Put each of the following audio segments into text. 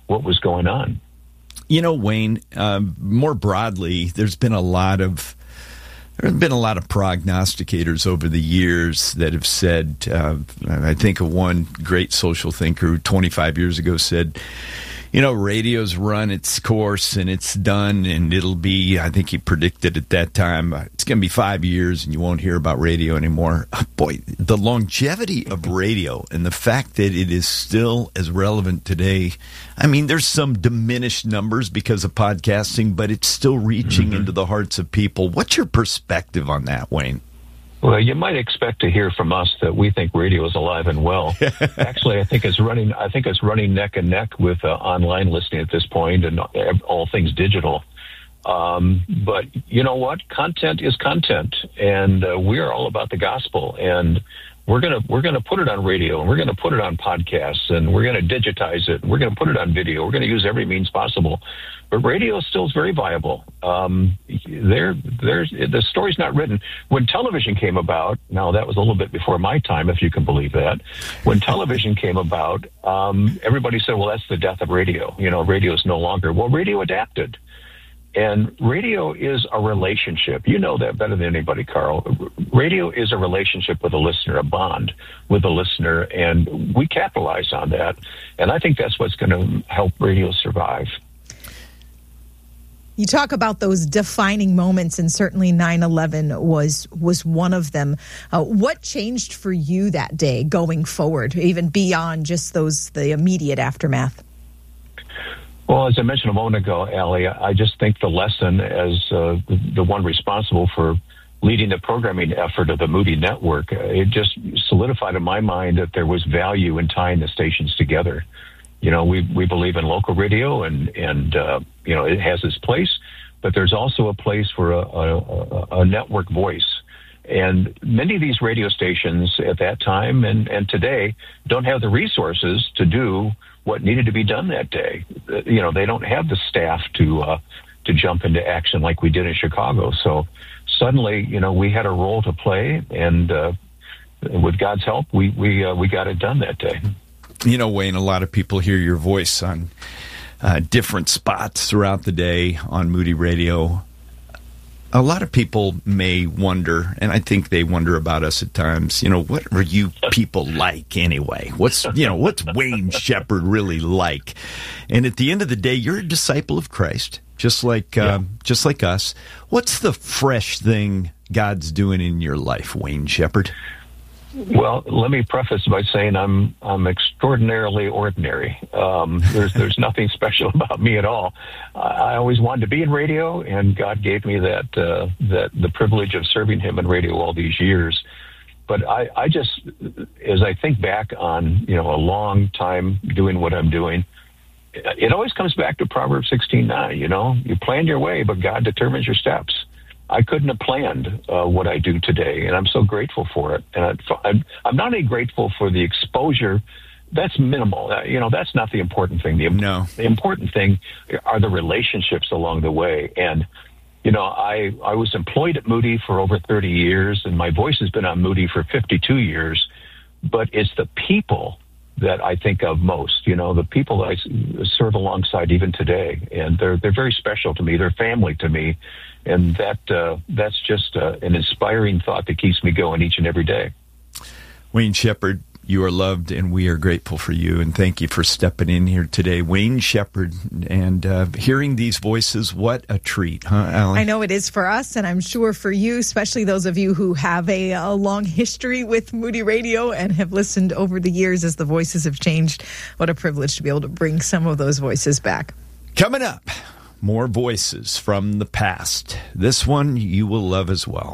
what was going on. You know, Wayne, more broadly, there's been a lot of prognosticators over the years that have said, I think of one great social thinker who 25 years ago said, you know, radio's run its course and it's done, and it'll be, I think he predicted at that time, it's going to be 5 years and you won't hear about radio anymore. Boy, the longevity of radio and the fact that it is still as relevant today. I mean, there's some diminished numbers because of podcasting, but it's still reaching into the hearts of people. What's your perspective on that, Wayne? Well, you might expect to hear from us that we think radio is alive and well. Actually, I think it's running neck and neck with online listening at this point and all things digital. But you know what? Content is content, and we are all about the gospel. And we're gonna put it on radio, and we're gonna put it on podcasts, and we're gonna digitize it, and we're gonna put it on video. We're gonna use every means possible. But radio still is very viable. The story's not written. When television came about, now that was a little bit before my time, if you can believe that. When television came about, everybody said, well, that's the death of radio. You know, radio is no longer. Well, radio adapted. And radio is a relationship. You know that better than anybody, Carl. Radio is a relationship with a listener, a bond with a listener, and we capitalize on that. And I think that's what's going to help radio survive. You talk about those defining moments, and certainly 9/11 was one of them. What changed for you that day going forward, even beyond just the immediate aftermath? Well, as I mentioned a moment ago, Allie, I just think the lesson as the one responsible for leading the programming effort of the Moody Network, it just solidified in my mind that there was value in tying the stations together. You know, we believe in local radio, and you know, it has its place, but there's also a place for a network voice. And many of these radio stations at that time and today don't have the resources to do what needed to be done that day. You know, they don't have the staff to jump into action like we did in Chicago. So suddenly, you know, we had a role to play, and with God's help, we got it done that day. You know, Wayne, a lot of people hear your voice on different spots throughout the day on Moody Radio. A lot of people may wonder, and I think they wonder about us at times, you know, what are you people like anyway? What's Wayne Shepherd really like? And at the end of the day, you're a disciple of Christ, just like us. What's the fresh thing God's doing in your life, Wayne Shepherd? Well, let me preface by saying I'm extraordinarily ordinary. There's nothing special about me at all. I always wanted to be in radio, and God gave me that the privilege of serving Him in radio all these years. But I just, as I think back on, you know, a long time doing what I'm doing, it always comes back to Proverbs 16:9. You know, you plan your way, but God determines your steps. I couldn't have planned what I do today, and I'm so grateful for it. And I'm not only grateful for the exposure. That's minimal. You know, that's not the important thing. The important thing are the relationships along the way. And, you know, I was employed at Moody for over 30 years, and my voice has been on Moody for 52 years. But it's the people that I think of most, you know, the people that I serve alongside even today. And they're very special to me. They're family to me. And that's just an inspiring thought that keeps me going each and every day. Wayne Shepherd, you are loved, and we are grateful for you. And thank you for stepping in here today. Wayne Shepherd, and hearing these voices, what a treat, huh, Allie? I know it is for us, and I'm sure for you, especially those of you who have a long history with Moody Radio and have listened over the years as the voices have changed. What a privilege to be able to bring some of those voices back. Coming up, more voices from the past. This one you will love as well.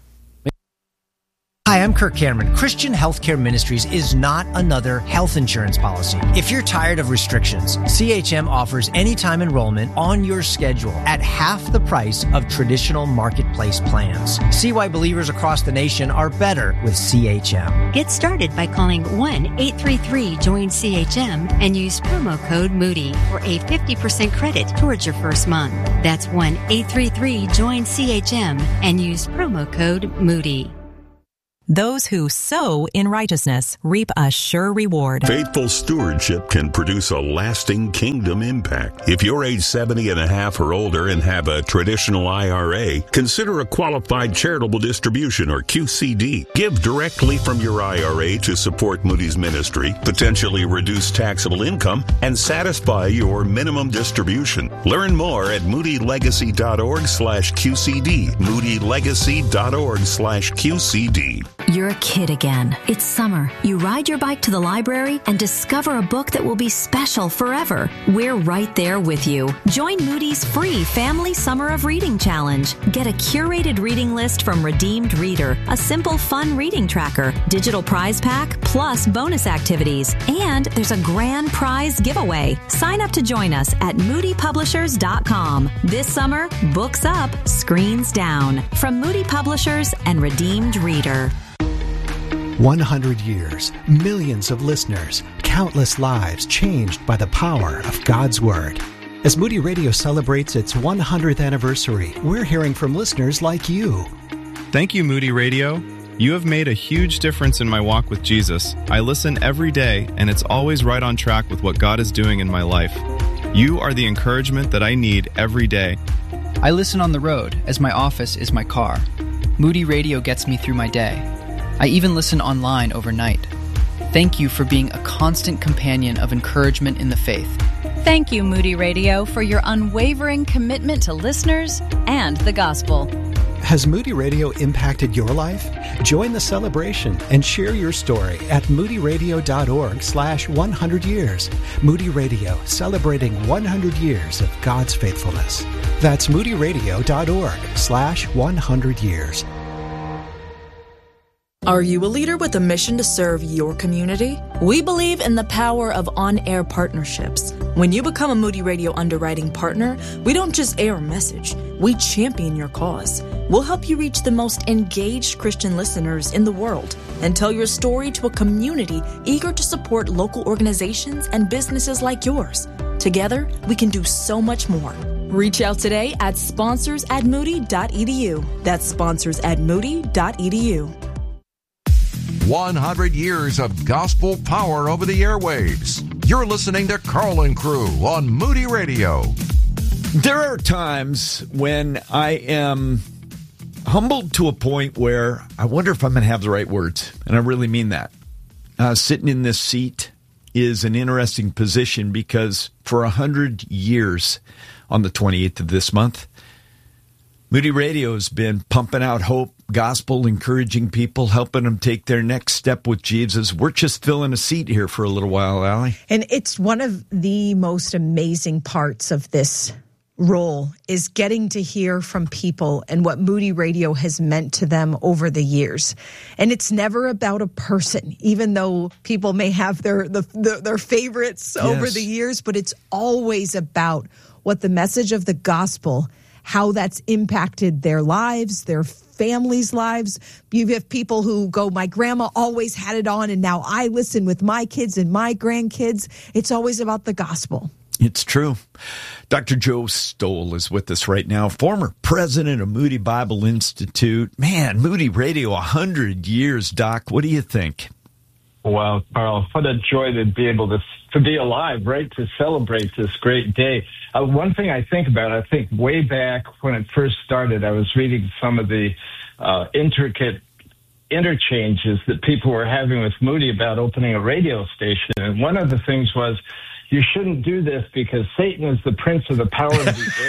Hi, I'm Kirk Cameron. Christian Healthcare Ministries is not another health insurance policy. If you're tired of restrictions, CHM offers anytime enrollment on your schedule at half the price of traditional marketplace plans. See why believers across the nation are better with CHM. Get started by calling 1-833-JOIN-CHM and use promo code Moody for a 50% credit towards your first month. That's 1-833-JOIN-CHM and use promo code Moody. Those who sow in righteousness reap a sure reward. Faithful stewardship can produce a lasting kingdom impact. If you're age 70 and a half or older and have a traditional IRA, consider a qualified charitable distribution or QCD. Give directly from your IRA to support Moody's ministry, potentially reduce taxable income, and satisfy your minimum distribution. Learn more at moodylegacy.org/QCD. moodylegacy.org/QCD. You're a kid again. It's summer. You ride your bike to the library and discover a book that will be special forever. We're right there with you. Join Moody's free Family Summer of Reading Challenge. Get a curated reading list from Redeemed Reader, a simple, fun reading tracker, digital prize pack, plus bonus activities. And there's a grand prize giveaway. Sign up to join us at moodypublishers.com. This summer, books up, screens down. From Moody Publishers and Redeemed Reader. 100 years, millions of listeners, countless lives changed by the power of God's Word. As Moody Radio celebrates its 100th anniversary, we're hearing from listeners like you. Thank you, Moody Radio. You have made a huge difference in my walk with Jesus. I listen every day, and it's always right on track with what God is doing in my life. You are the encouragement that I need every day. I listen on the road, as my office is my car. Moody Radio gets me through my day. I even listen online overnight. Thank you for being a constant companion of encouragement in the faith. Thank you, Moody Radio, for your unwavering commitment to listeners and the gospel. Has Moody Radio impacted your life? Join the celebration and share your story at moodyradio.org/100 years. Moody Radio, celebrating 100 years of God's faithfulness. That's moodyradio.org/100 years. Are you a leader with a mission to serve your community? We believe in the power of on-air partnerships. When you become a Moody Radio underwriting partner, we don't just air a message, we champion your cause. We'll help you reach the most engaged Christian listeners in the world and tell your story to a community eager to support local organizations and businesses like yours. Together, we can do so much more. Reach out today at sponsors@moody.edu. That's sponsors@moody.edu. 100 years of gospel power over the airwaves. You're listening to Carlin Crew on Moody Radio. There are times when I am humbled to a point where I wonder if I'm going to have the right words. And I really mean that. Sitting in this seat is an interesting position because for 100 years on the 28th of this month, Moody Radio has been pumping out hope, gospel, encouraging people, helping them take their next step with Jesus. We're just filling a seat here for a little while, Allie. And it's one of the most amazing parts of this role is getting to hear from people and what Moody Radio has meant to them over the years. And it's never about a person, even though people may have their favorites over the years, but it's always about what the message of the gospel, how that's impacted their lives, their families' lives. You have people who go, my grandma always had it on, and now I listen with my kids and my grandkids. It's always about the gospel. It's true. Dr. Joe Stowell is with us right now, former president of Moody Bible Institute. Man, Moody Radio, 100 years, Doc. What do you think? Well, Carl, what a joy to be able to be alive, right, to celebrate this great day. One thing I think about, I think way back when it first started, I was reading some of the intricate interchanges that people were having with Moody about opening a radio station. And one of the things was, you shouldn't do this because Satan is the prince of the power of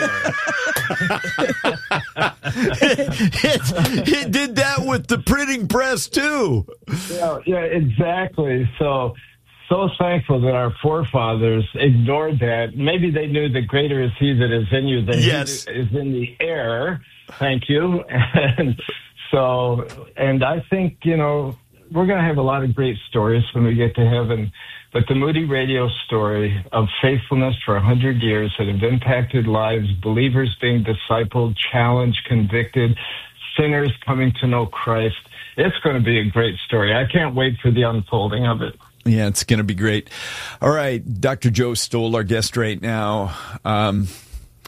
the air. It did that with the printing press, too. Yeah, exactly. So thankful that our forefathers ignored that. Maybe they knew that greater is he that is in you than he is in the air. Thank you. And I think, we're going to have a lot of great stories when we get to heaven. But the Moody Radio story of faithfulness for 100 years that have impacted lives, believers being discipled, challenged, convicted, sinners coming to know Christ, it's going to be a great story. I can't wait for the unfolding of it. Yeah, it's going to be great. All right, Dr. Joe Stowell, our guest right now.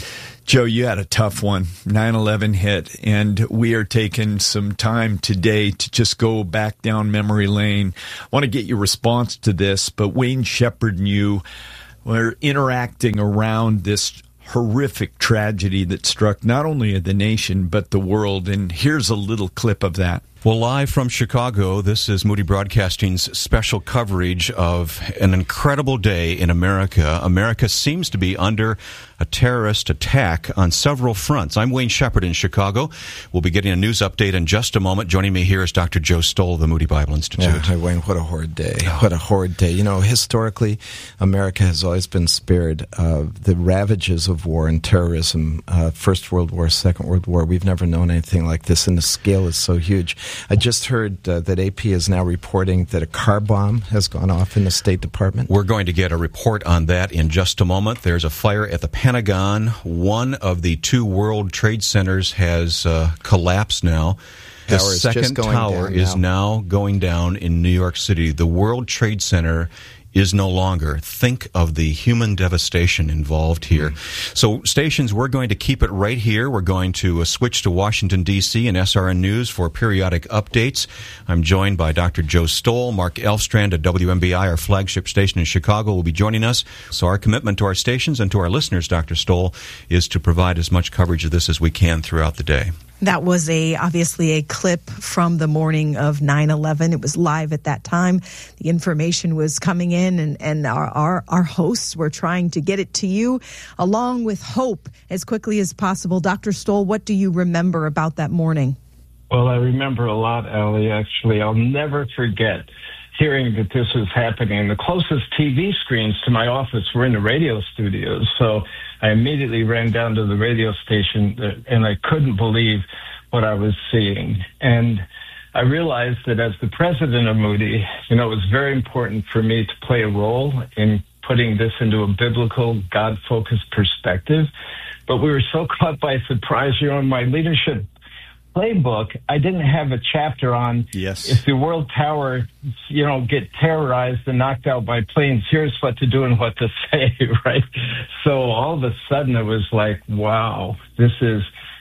Joe, you had a tough one. 9/11 hit, and we are taking some time today to just go back down memory lane. I want to get your response to this, but Wayne Shepherd and you were interacting around this horrific tragedy that struck not only the nation, but the world. And here's a little clip of that. Well, live from Chicago, this is Moody Broadcasting's special coverage of an incredible day in America. America seems to be under a terrorist attack on several fronts. I'm Wayne Shepherd in Chicago. We'll be getting a news update in just a moment. Joining me here is Dr. Joe Stoll of the Moody Bible Institute. Yeah, hi, Wayne. What a horrid day. What a horrid day. You know, historically, America has always been spared the ravages of war and terrorism. First World War, Second World War. We've never known anything like this, and the scale is so huge. I just heard that AP is now reporting that a car bomb has gone off in the State Department. We're going to get a report on that in just a moment. There's a fire at the Pentagon. One of the two World Trade Centers has collapsed now. The second tower is now going down in New York City. The World Trade Center is no longer. Think of the human devastation involved here. So, stations, we're going to keep it right here. We're going to switch to Washington, D.C. and SRN News for periodic updates. I'm joined by Dr. Joe Stoll. Mark Elfstrand at WMBI, our flagship station in Chicago, will be joining us. So our commitment to our stations and to our listeners, Dr. Stoll, is to provide as much coverage of this as we can throughout the day. That was obviously a clip from the morning of 9/11. It was live at that time. The information was coming in, and our hosts were trying to get it to you, along with hope, as quickly as possible. Dr. Stoll, what do you remember about that morning? Well, I remember a lot, Allie, actually. I'll never forget hearing that this was happening. The closest TV screens to my office were in the radio studios, so I immediately ran down to the radio station, and I couldn't believe what I was seeing. And I realized that as the president of Moody, it was very important for me to play a role in putting this into a biblical, God-focused perspective. But we were so caught by surprise. In my leadership playbook, I didn't have a chapter on if the World Tower, get terrorized and knocked out by planes, here's what to do and what to say, right? So all of a sudden it was like, wow, this is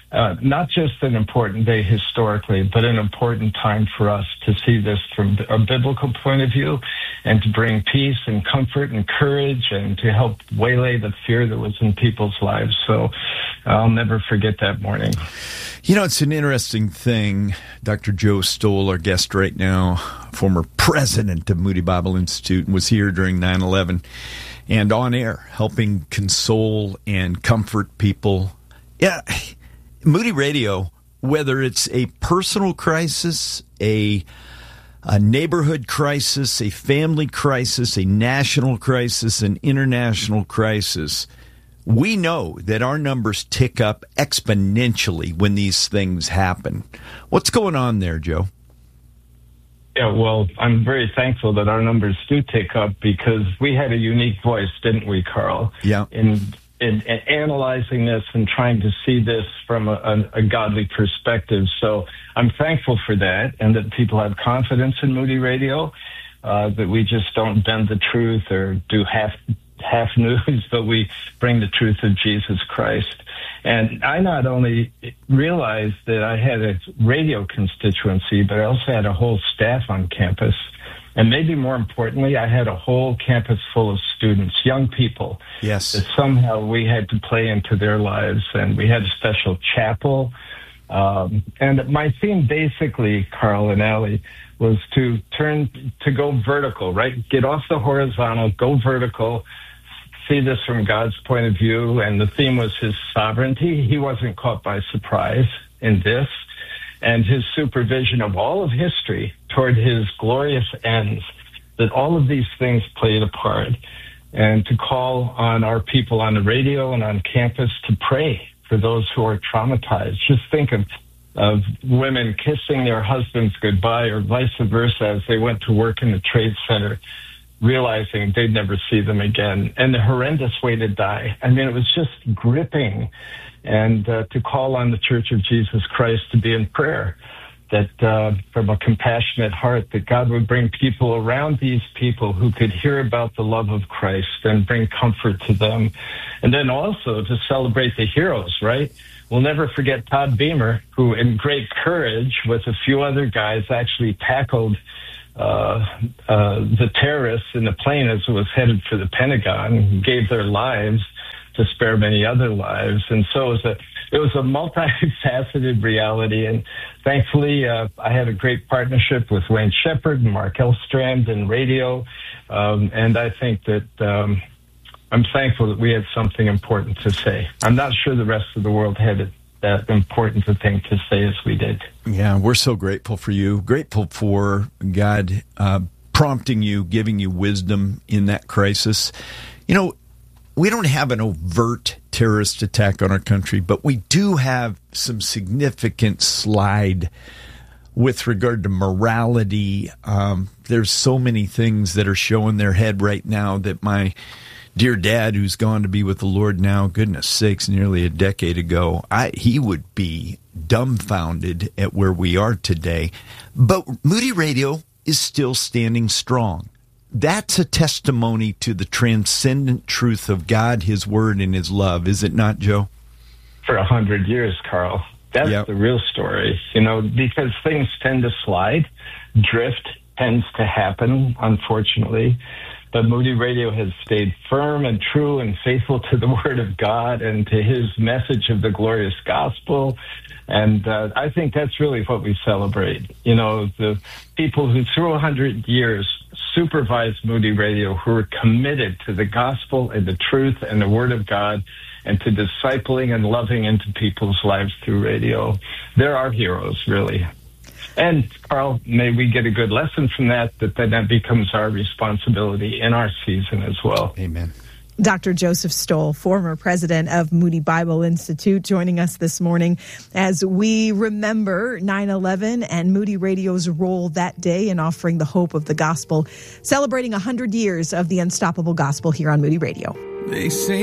not just an important day historically, but an important time for us to see this from a biblical point of view and to bring peace and comfort and courage and to help waylay the fear that was in people's lives. So I'll never forget that morning. It's an interesting thing. Dr. Joe Stoll, our guest right now, former president of Moody Bible Institute, was here during 9/11 and on air helping console and comfort people. Yeah, Moody Radio, whether it's a personal crisis, a neighborhood crisis, a family crisis, a national crisis, an international crisis, we know that our numbers tick up exponentially when these things happen. What's going on there, Joe? Yeah, well, I'm very thankful that our numbers do tick up because we had a unique voice, didn't we, Carl? Yeah. In analyzing this and trying to see this from a godly perspective. So I'm thankful for that and that people have confidence in Moody Radio, that we just don't bend the truth or do half news, but we bring the truth of Jesus Christ. And I not only realized that I had a radio constituency, but I also had a whole staff on campus. And maybe more importantly, I had a whole campus full of students, young people. Yes. That somehow we had to play into their lives. And we had a special chapel. And my theme basically, Carl and Allie, was to go vertical, right? Get off the horizontal, go vertical, see this from God's point of view. And the theme was his sovereignty. He wasn't caught by surprise in this. And his supervision of all of history toward his glorious ends, that all of these things played a part. And to call on our people on the radio and on campus to pray for those who are traumatized. Just think of women kissing their husbands goodbye or vice versa as they went to work in the trade center, realizing they'd never see them again, and the horrendous way to die. I mean, it was just gripping. And to call on the Church of Jesus Christ to be in prayer that from a compassionate heart, that God would bring people around these people who could hear about the love of Christ and bring comfort to them. And then also to celebrate the heroes, right? We'll never forget Todd Beamer, who in great courage with a few other guys actually tackled the terrorists in the plane as it was headed for the Pentagon, gave their lives to spare many other lives. And so it was a multifaceted reality. And thankfully, I had a great partnership with Wayne Shepherd and Mark Elstrand in radio. And I think that I'm thankful that we had something important to say. I'm not sure the rest of the world had that important a thing to say as we did. Yeah, we're so grateful for you. Grateful for God prompting you, giving you wisdom in that crisis. You know, we don't have an overt terrorist attack on our country, but we do have some significant slide with regard to morality. There's so many things that are showing their head right now that my dear dad, who's gone to be with the Lord now, goodness sakes, nearly a decade ago, he would be dumbfounded at where we are today. But Moody Radio is still standing strong. That's a testimony to the transcendent truth of God, His Word, and His love, is it not, Joe? For 100 years, Carl. That's the real story, you know, because things tend to slide. Drift tends to happen, unfortunately. But Moody Radio has stayed firm and true and faithful to the Word of God and to His message of the glorious gospel. And I think that's really what we celebrate. You know, the people who through 100 years supervised Moody Radio, who are committed to the gospel and the truth and the Word of God and to discipling and loving into people's lives through radio. They're our heroes, really. And, Carl, may we get a good lesson from that then that becomes our responsibility in our season as well. Amen. Dr. Joseph Stowell, former president of Moody Bible Institute, joining us this morning as we remember 9/11 and Moody Radio's role that day in offering the hope of the gospel, celebrating 100 years of the unstoppable gospel here on Moody Radio. They say